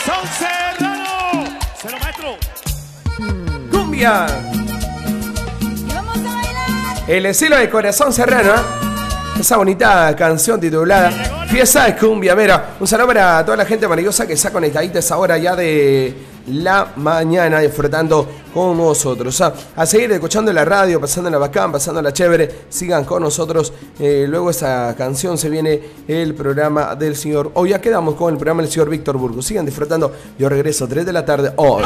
Corazón Serrano. Cero maestro. Cumbia. Y vamos a bailar. El estilo de Corazón Serrano, ¿eh? Esa bonita canción titulada Fiesta de Cumbia. Mira, un saludo para toda la gente maravillosa que está conectadita a esa hora ya de la mañana, disfrutando con nosotros. A seguir escuchando la radio, pasándola bacán, pasándola chévere. Sigan con nosotros. Luego esta canción se viene el programa del señor. Hoy ya quedamos con el programa del señor Víctor Burgos. Sigan disfrutando. Yo regreso 3 de la tarde hoy.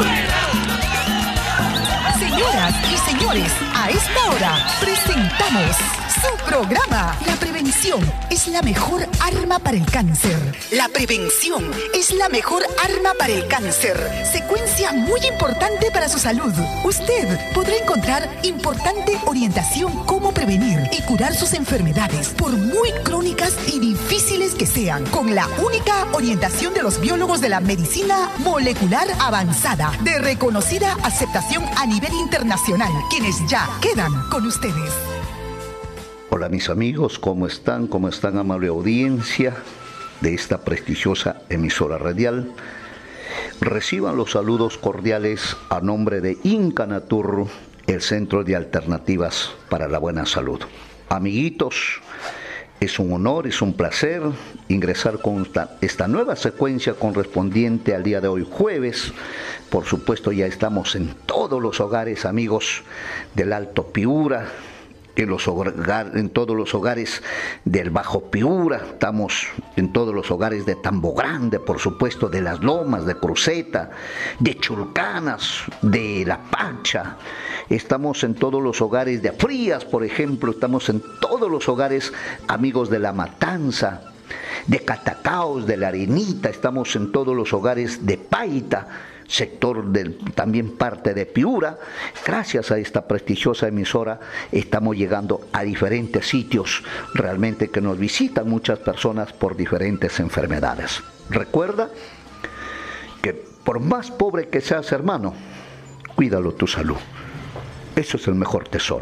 Señoras y señores, a esta hora presentamos su programa. La prevención es la mejor arma para el cáncer. La prevención es la mejor arma para el cáncer. Secuencia muy importante para su salud. Usted podrá encontrar importante orientación cómo prevenir y curar sus enfermedades, por muy crónicas y difíciles que sean, con la única orientación de los biólogos de la medicina molecular avanzada, de reconocida aceptación a nivel internacional, quienes ya quedan con ustedes. Hola mis amigos, ¿cómo están? ¿Cómo están, amable audiencia de esta prestigiosa emisora radial? Reciban los saludos cordiales a nombre de Incanatur, el Centro de Alternativas para la Buena Salud. Amiguitos, es un honor, es un placer ingresar con esta nueva secuencia correspondiente al día de hoy, jueves. Por supuesto, ya estamos en todos los hogares, amigos, del Alto Piura, en todos los hogares del Bajo Piura, estamos en todos los hogares de Tambo Grande, por supuesto, de Las Lomas, de Cruceta, de Chulcanas, de La Pacha, estamos en todos los hogares de Frías, por ejemplo, estamos en todos los hogares, amigos, de La Matanza, de Catacaos, de La Arenita, estamos en todos los hogares de Paita, sector también parte de Piura. Gracias a esta prestigiosa emisora estamos llegando a diferentes sitios realmente que nos visitan muchas personas por diferentes enfermedades. Recuerda que por más pobre que seas, hermano, cuídalo tu salud. Eso es el mejor tesoro,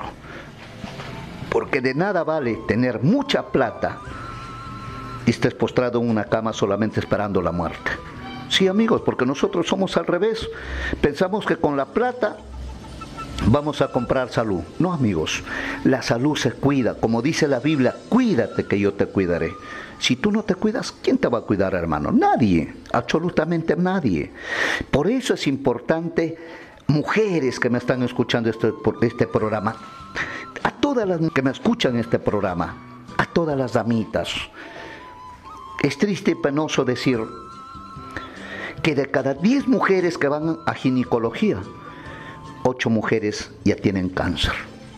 porque de nada vale tener mucha plata y estés postrado en una cama solamente esperando la muerte. Sí, amigos, porque nosotros somos al revés. Pensamos que con la plata vamos a comprar salud. No, amigos, la salud se cuida. Como dice la Biblia, cuídate que yo te cuidaré. Si tú no te cuidas, ¿quién te va a cuidar, hermano? Nadie, absolutamente nadie. Por eso es importante, mujeres que me están escuchando este programa, a todas las que me escuchan este programa, a todas las damitas, es triste y penoso decir que de cada 10 mujeres que van a ginecología, 8 mujeres ya tienen cáncer.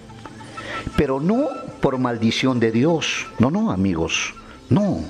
Pero no por maldición de Dios. No, amigos, no.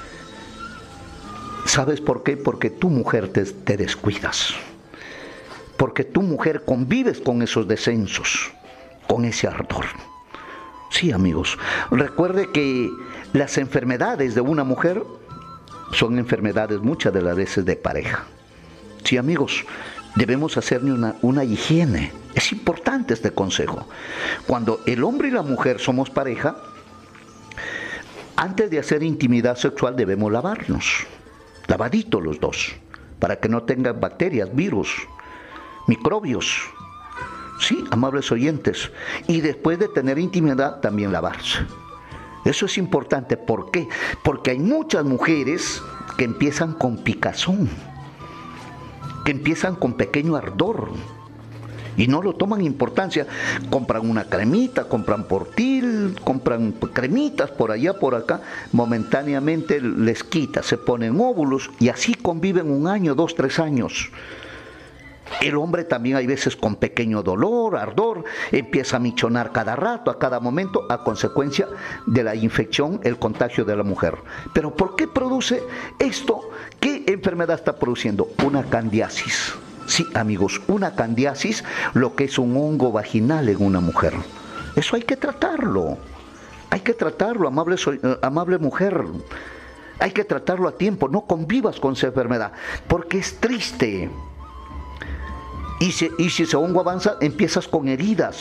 ¿Sabes por qué? Porque tu mujer te descuidas. Porque tu mujer convives con esos descensos, con ese ardor. Sí, amigos, recuerde que las enfermedades de una mujer son enfermedades muchas de las veces de pareja. Sí, amigos, debemos hacer una higiene. Es importante este consejo. Cuando el hombre y la mujer somos pareja, antes de hacer intimidad sexual debemos lavarnos. Lavaditos los dos, para que no tengan bacterias, virus, microbios. Sí, amables oyentes. Y después de tener intimidad, también lavarse. Eso es importante. ¿Por qué? Porque hay muchas mujeres que empiezan con picazón, que empiezan con pequeño ardor y no lo toman importancia. Compran una cremita, compran Portil, compran cremitas por allá, por acá, momentáneamente les quita, se ponen óvulos y así conviven 1 año, 2, 3 años. El hombre también hay veces con pequeño dolor, ardor, empieza a michonar cada rato, a cada momento, a consecuencia de la infección, el contagio de la mujer. ¿Pero por qué produce esto? ¿Qué enfermedad está produciendo? Una candiasis. Sí, amigos, una candiasis, lo que es un hongo vaginal en una mujer. Eso hay que tratarlo. Hay que tratarlo, amable mujer. Hay que tratarlo a tiempo. No convivas con esa enfermedad, porque es triste. Y si ese hongo avanza, empiezas con heridas.